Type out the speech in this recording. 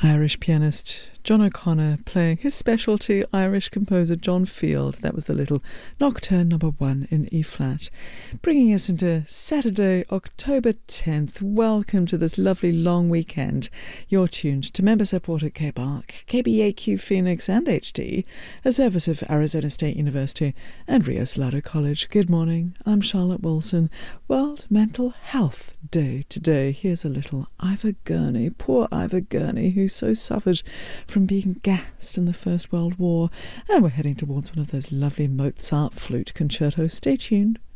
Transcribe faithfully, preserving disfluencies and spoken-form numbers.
Irish pianist John O'Connor playing his specialty, Irish composer John Field. That was the little Nocturne number one in E-flat. Bringing us into Saturday, October tenth. Welcome to this lovely long weekend. You're tuned to member-supported K B A R C, K B A Q Phoenix and H D, a service of Arizona State University and Rio Salado College. Good morning, I'm Charlotte Wilson. World Mental Health Day today. Here's a little Ivor Gurney, poor Ivor Gurney, who so suffered from being gassed in the First World War. And we're heading towards one of those lovely Mozart flute concertos. Stay tuned.